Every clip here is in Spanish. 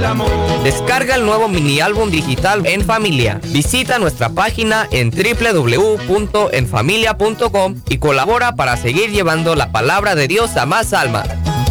Descarga el nuevo mini álbum digital En Familia. Visita nuestra página en www.enfamilia.com y colabora para seguir llevando la palabra de Dios a más almas.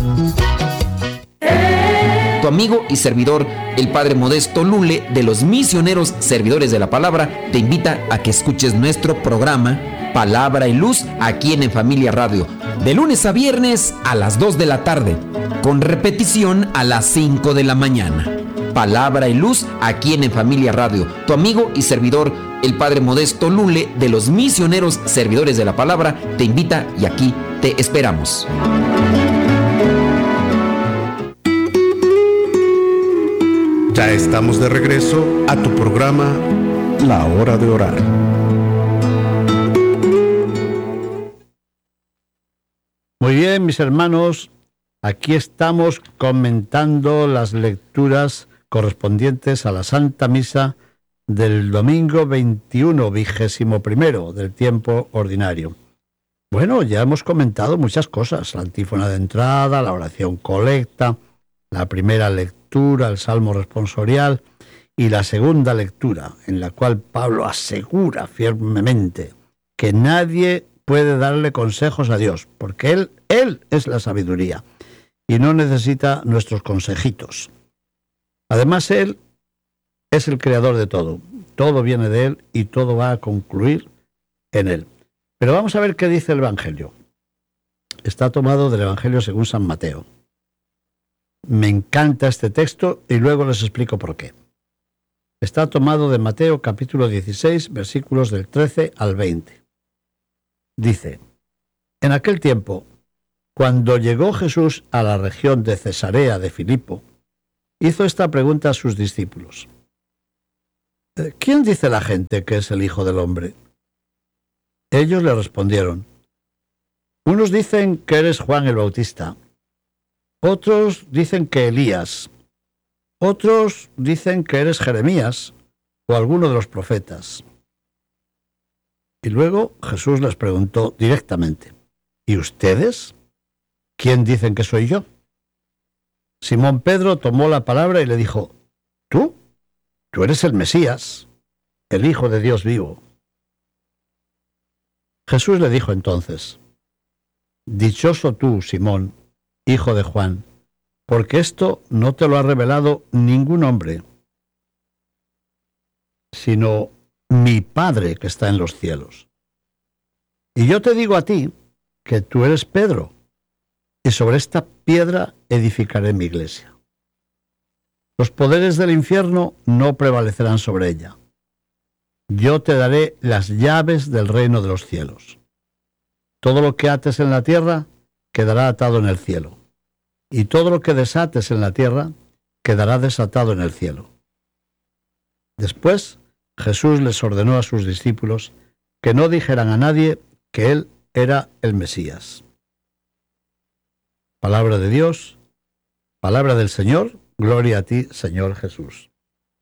Tu amigo y servidor, el Padre Modesto Lule, de los Misioneros Servidores de la Palabra, te invita a que escuches nuestro programa Palabra y Luz aquí en Familia Radio, de lunes a viernes a las 2 de la tarde, con repetición a las 5 de la mañana. Palabra y Luz aquí en Familia Radio. Tu amigo y servidor, el Padre Modesto Lule, de los Misioneros Servidores de la Palabra, te invita y aquí te esperamos. Ya estamos de regreso a tu programa La Hora de Orar. Muy bien, mis hermanos, aquí estamos comentando las lecturas correspondientes a la Santa Misa del domingo 21, 21º del tiempo ordinario. Bueno, ya hemos comentado muchas cosas: la antífona de entrada, la oración colecta, la primera lectura, el salmo responsorial y la segunda lectura, en la cual Pablo asegura firmemente que nadie puede darle consejos a Dios, porque Él es la sabiduría y no necesita nuestros consejitos. Además, Él es el creador de todo. Todo viene de Él y todo va a concluir en Él. Pero vamos a ver qué dice el Evangelio. Está tomado del Evangelio según San Mateo. Me encanta este texto y luego les explico por qué. Está tomado de Mateo capítulo 16, versículos del 13 al 20. Dice: en aquel tiempo, cuando llegó Jesús a la región de Cesarea de Filipo, hizo esta pregunta a sus discípulos: ¿quién dice la gente que es el Hijo del Hombre? Ellos le respondieron: unos dicen que eres Juan el Bautista, otros dicen que Elías, otros dicen que eres Jeremías o alguno de los profetas. Y luego Jesús les preguntó directamente: ¿y ustedes? ¿Quién dicen que soy yo? Simón Pedro tomó la palabra y le dijo: Tú eres el Mesías, el Hijo de Dios vivo. Jesús le dijo entonces: dichoso tú, Simón, hijo de Juan, porque esto no te lo ha revelado ningún hombre, sino mi Padre que está en los cielos. Y yo te digo a ti que tú eres Pedro, y sobre esta piedra edificaré mi iglesia. Los poderes del infierno no prevalecerán sobre ella. Yo te daré las llaves del reino de los cielos. Todo lo que ates en la tierra quedará atado en el cielo, y todo lo que desates en la tierra quedará desatado en el cielo. Después, Jesús les ordenó a sus discípulos que no dijeran a nadie que Él era el Mesías. Palabra de Dios, palabra del Señor, gloria a ti, Señor Jesús.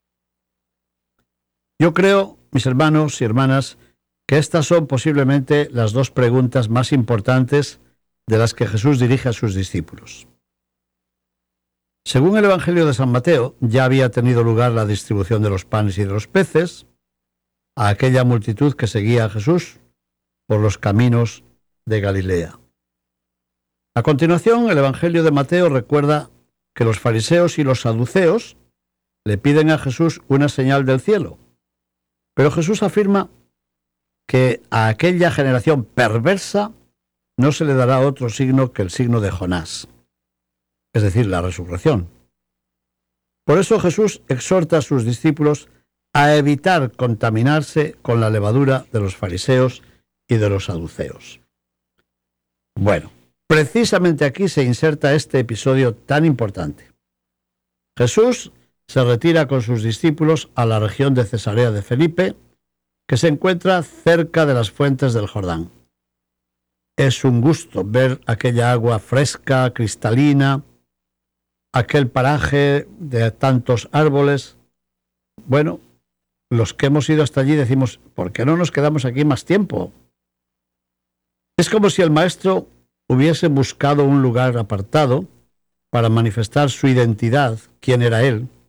Yo creo, mis hermanos y hermanas, que estas son posiblemente las dos preguntas más importantes de las que Jesús dirige a sus discípulos. Según el Evangelio de San Mateo, ya había tenido lugar la distribución de los panes y de los peces a aquella multitud que seguía a Jesús por los caminos de Galilea. A continuación, el Evangelio de Mateo recuerda que los fariseos y los saduceos le piden a Jesús una señal del cielo, pero Jesús afirma que a aquella generación perversa no se le dará otro signo que el signo de Jonás, es decir, la resurrección. Por eso Jesús exhorta a sus discípulos a evitar contaminarse con la levadura de los fariseos y de los saduceos. Bueno, precisamente aquí se inserta este episodio tan importante. Jesús se retira con sus discípulos a la región de Cesarea de Filipe, que se encuentra cerca de las fuentes del Jordán. Es un gusto ver aquella agua fresca, cristalina, aquel paraje de tantos árboles. Bueno, los que hemos ido hasta allí decimos: ¿por qué no nos quedamos aquí más tiempo? Es como si el maestro hubiese buscado un lugar apartado para manifestar su identidad, quién era él,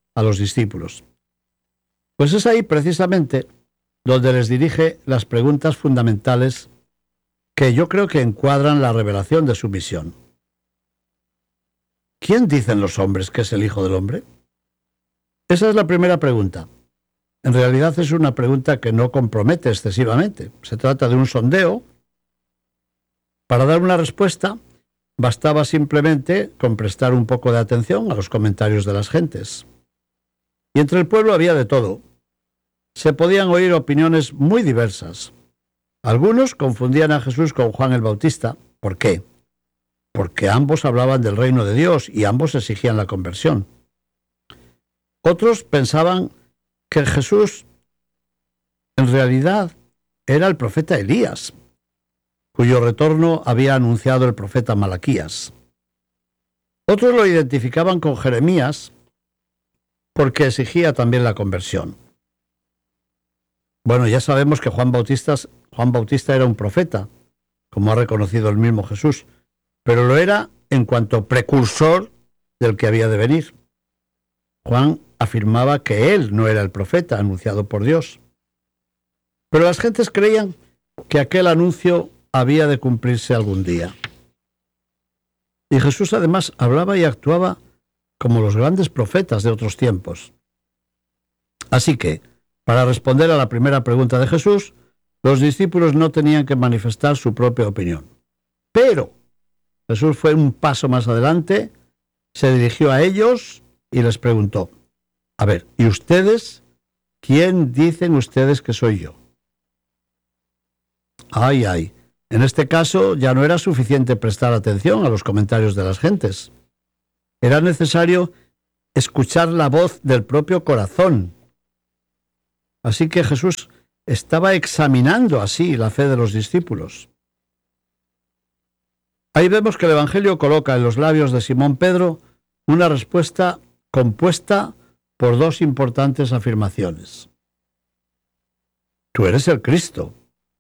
a los discípulos. Pues es ahí precisamente donde les dirige las preguntas fundamentales que yo creo que encuadran la revelación de su misión. ¿Quién dicen los hombres que es el Hijo del Hombre? Esa es la primera pregunta. En realidad es una pregunta que no compromete excesivamente. Se trata de un sondeo. Para dar una respuesta, bastaba simplemente con prestar un poco de atención a los comentarios de las gentes. Y entre el pueblo había de todo. Se podían oír opiniones muy diversas. Algunos confundían a Jesús con Juan el Bautista. ¿Por qué? Porque ambos hablaban del reino de Dios y ambos exigían la conversión. Otros pensaban que Jesús en realidad era el profeta Elías, cuyo retorno había anunciado el profeta Malaquías. Otros lo identificaban con Jeremías porque exigía también la conversión. Bueno, ya sabemos que Juan Bautista era un profeta, como ha reconocido el mismo Jesús, pero lo era en cuanto precursor del que había de venir. Juan afirmaba que él no era el profeta anunciado por Dios. Pero las gentes creían que aquel anuncio había de cumplirse algún día. Y Jesús además hablaba y actuaba como los grandes profetas de otros tiempos. Así que, para responder a la primera pregunta de Jesús, los discípulos no tenían que manifestar su propia opinión. Pero Jesús fue un paso más adelante, se dirigió a ellos y les preguntó: a ver, ¿y ustedes? ¿Quién dicen ustedes que soy yo? Ay. En este caso ya no era suficiente prestar atención a los comentarios de las gentes. Era necesario escuchar la voz del propio corazón. Así que Jesús estaba examinando así la fe de los discípulos. Ahí vemos que el Evangelio coloca en los labios de Simón Pedro una respuesta compuesta por dos importantes afirmaciones. Tú eres el Cristo.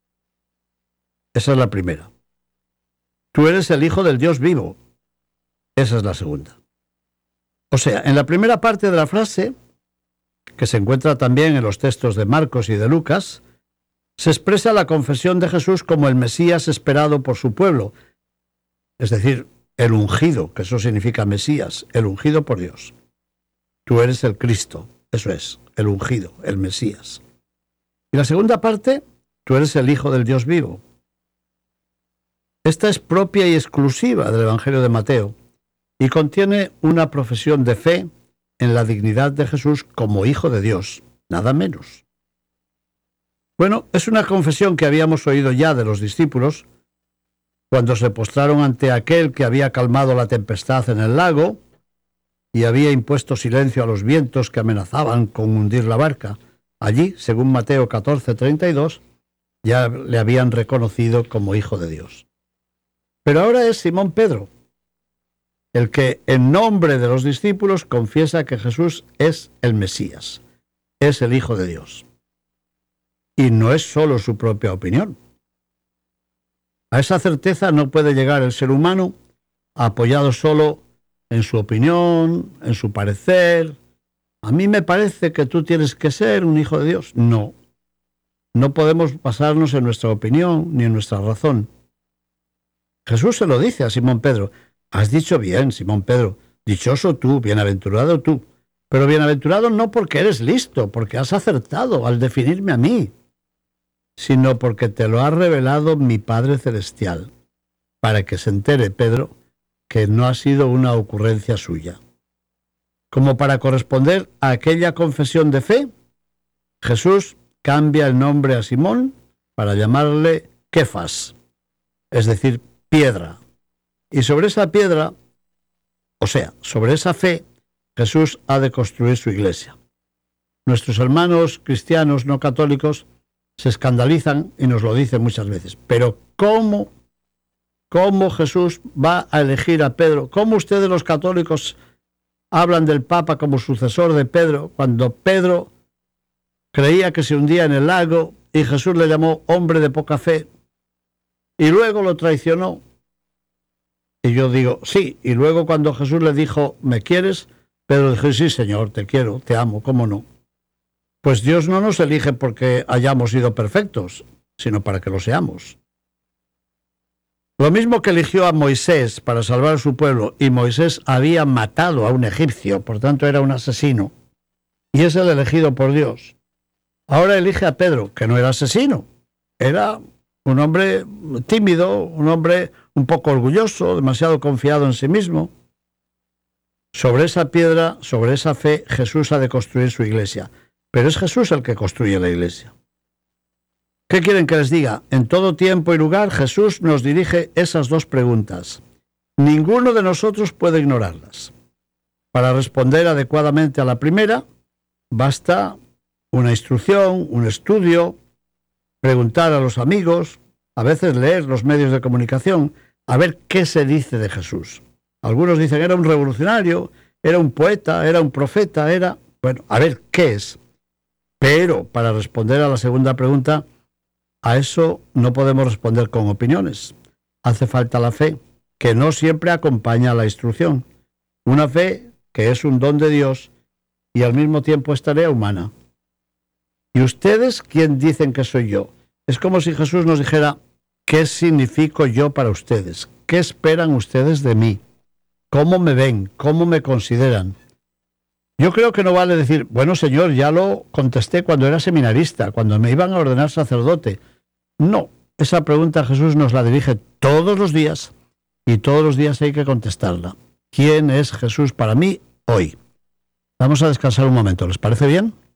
Esa es la primera. Tú eres el Hijo del Dios vivo. Esa es la segunda. O sea, en la primera parte de la frase, que se encuentra también en los textos de Marcos y de Lucas, se expresa la confesión de Jesús como el Mesías esperado por su pueblo, es decir, el ungido, que eso significa Mesías, el ungido por Dios. Tú eres el Cristo, eso es, el ungido, el Mesías. Y la segunda parte, tú eres el Hijo del Dios vivo. Esta es propia y exclusiva del Evangelio de Mateo y contiene una profesión de fe en la dignidad de Jesús como Hijo de Dios, nada menos. Bueno, es una confesión que habíamos oído ya de los discípulos cuando se postraron ante aquel que había calmado la tempestad en el lago y había impuesto silencio a los vientos que amenazaban con hundir la barca. Allí, según Mateo 14:32, ya le habían reconocido como Hijo de Dios. Pero ahora es Simón Pedro el que, en nombre de los discípulos, confiesa que Jesús es el Mesías, es el Hijo de Dios. Y no es solo su propia opinión. A esa certeza no puede llegar el ser humano apoyado solo en su opinión, en su parecer. A mí me parece que tú tienes que ser un hijo de Dios. No. No podemos basarnos en nuestra opinión ni en nuestra razón. Jesús se lo dice a Simón Pedro. Has dicho bien, Simón Pedro. Dichoso tú, bienaventurado tú. Pero bienaventurado no porque eres listo, porque has acertado al definirme a mí, sino porque te lo ha revelado mi Padre Celestial, para que se entere, Pedro, que no ha sido una ocurrencia suya. Como para corresponder a aquella confesión de fe, Jesús cambia el nombre a Simón para llamarle Kefas, es decir, piedra. Y sobre esa piedra, o sea, sobre esa fe, Jesús ha de construir su iglesia. Nuestros hermanos cristianos no católicos se escandalizan y nos lo dicen muchas veces. Pero ¿cómo Jesús va a elegir a Pedro? ¿Cómo ustedes los católicos hablan del Papa como sucesor de Pedro cuando Pedro creía que se hundía en el lago y Jesús le llamó hombre de poca fe y luego lo traicionó? Y yo digo, sí, y luego cuando Jesús le dijo, ¿me quieres?, Pedro dijo, sí, Señor, te quiero, te amo, ¿cómo no? Pues Dios no nos elige porque hayamos sido perfectos, sino para que lo seamos. Lo mismo que eligió a Moisés para salvar a su pueblo, y Moisés había matado a un egipcio, por tanto era un asesino, y es el elegido por Dios. Ahora elige a Pedro, que no era asesino, era un hombre tímido, un hombre un poco orgulloso, demasiado confiado en sí mismo. Sobre esa piedra, sobre esa fe, Jesús ha de construir su iglesia. Pero es Jesús el que construye la iglesia. ¿Qué quieren que les diga? En todo tiempo y lugar, Jesús nos dirige esas dos preguntas. Ninguno de nosotros puede ignorarlas. Para responder adecuadamente a la primera, basta una instrucción, un estudio, preguntar a los amigos, a veces leer los medios de comunicación, a ver qué se dice de Jesús. Algunos dicen, era un revolucionario, era un poeta, era un profeta, era... Bueno, a ver qué es. Pero para responder a la segunda pregunta, a eso no podemos responder con opiniones. Hace falta la fe, que no siempre acompaña a la instrucción. Una fe que es un don de Dios y al mismo tiempo es tarea humana. ¿Y ustedes quién dicen que soy yo? Es como si Jesús nos dijera, ¿qué significo yo para ustedes? ¿Qué esperan ustedes de mí? ¿Cómo me ven? ¿Cómo me consideran? Yo creo que no vale decir, bueno, Señor, ya lo contesté cuando era seminarista, cuando me iban a ordenar sacerdote. No, esa pregunta Jesús nos la dirige todos los días y todos los días hay que contestarla. ¿Quién es Jesús para mí hoy? Vamos a descansar un momento, ¿les parece bien?